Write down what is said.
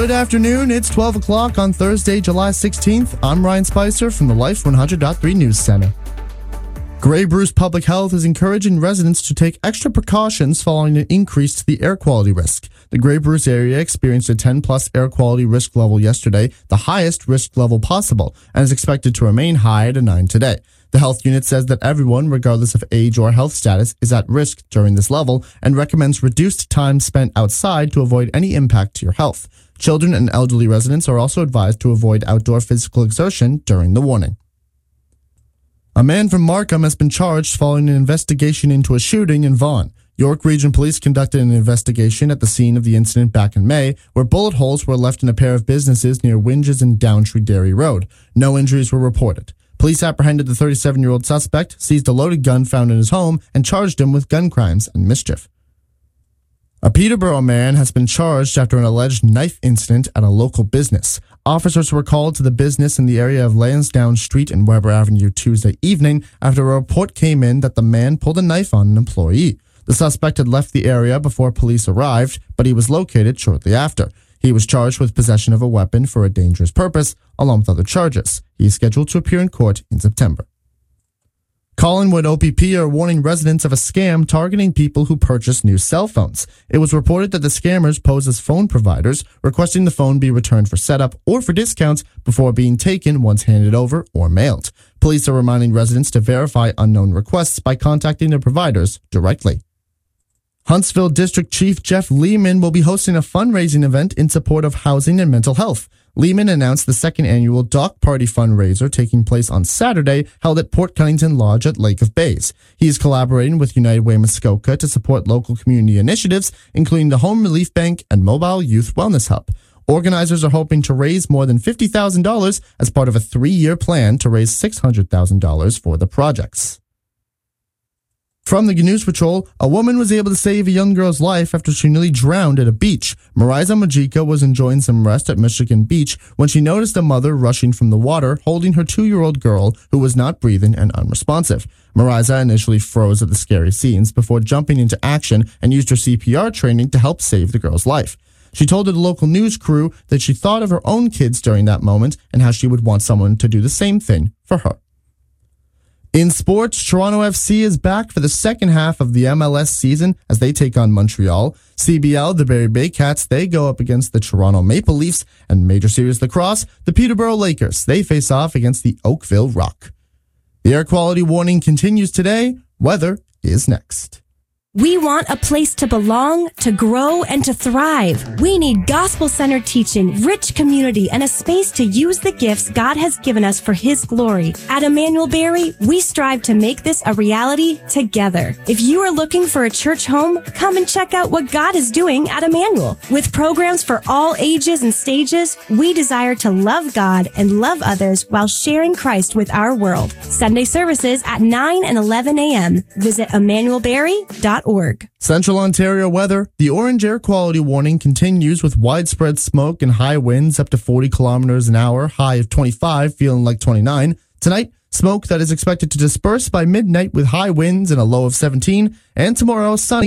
Good afternoon. It's 12 o'clock on Thursday, July 16th. I'm Ryan Spicer from the Life 100.3 News Center. Grey Bruce Public Health is encouraging residents to take extra precautions following an increase to the air quality risk. The Grey Bruce area experienced a 10-plus air quality risk level yesterday, the highest risk level possible, and is expected to remain high at a 9 today. The health unit says that everyone, regardless of age or health status, is at risk during this level and recommends reduced time spent outside to avoid any impact to your health. Children and elderly residents are also advised to avoid outdoor physical exertion during the warning. A man from Markham has been charged following an investigation into a shooting in Vaughan. York Region Police conducted an investigation at the scene of the incident back in May, where bullet holes were left in a pair of businesses near Winges and Downtree Dairy Road. No injuries were reported. Police apprehended the 37-year-old suspect, seized a loaded gun found in his home, and charged him with gun crimes and mischief. A Peterborough man has been charged after an alleged knife incident at a local business. Officers were called to the business in the area of Lansdowne Street and Weber Avenue Tuesday evening after a report came in that the man pulled a knife on an employee. The suspect had left the area before police arrived, but he was located shortly after. He was charged with possession of a weapon for a dangerous purpose, along with other charges. He is scheduled to appear in court in September. Collingwood OPP are warning residents of a scam targeting people who purchase new cell phones. It was reported that the scammers pose as phone providers, requesting the phone be returned for setup or for discounts before being taken once handed over or mailed. Police are reminding residents to verify unknown requests by contacting their providers directly. Huntsville District Chief Jeff Lehman will be hosting a fundraising event in support of housing and mental health. Lehman announced the second annual Dock Party fundraiser taking place on Saturday, held at Port Cunnington Lodge at Lake of Bays. He is collaborating with United Way Muskoka to support local community initiatives, including the Home Relief Bank and Mobile Youth Wellness Hub. Organizers are hoping to raise more than $50,000 as part of a 3-year plan to raise $600,000 for the projects. From the News Patrol, a woman was able to save a young girl's life after she nearly drowned at a beach. Mariza Majika was enjoying some rest at Michigan Beach when she noticed a mother rushing from the water holding her 2-year-old girl who was not breathing and unresponsive. Mariza initially froze at the scary scenes before jumping into action and used her CPR training to help save the girl's life. She told the local news crew that she thought of her own kids during that moment and how she would want someone to do the same thing for her. In sports, Toronto FC is back for the second half of the MLS season as they take on Montreal. CBL, the Barrie Bay Cats, they go up against the Toronto Maple Leafs. And Major Series Lacrosse, the Peterborough Lakers, they face off against the Oakville Rock. The air quality warning continues today. Weather is next. We want a place to belong, to grow, and to thrive. We need gospel-centered teaching, rich community, and a space to use the gifts God has given us for His glory. At Emmanuel Barrie, we strive to make this a reality together. If you are looking for a church home, come and check out what God is doing at Emmanuel. With programs for all ages and stages, we desire to love God and love others while sharing Christ with our world. Sunday services at 9 and 11 a.m. Visit EmmanuelBarrie.org. Central Ontario weather. The orange air quality warning continues with widespread smoke and high winds up to 40 kilometers an hour, high of 25, feeling like 29. Tonight, smoke that is expected to disperse by midnight with high winds and a low of 17. And tomorrow, sunny.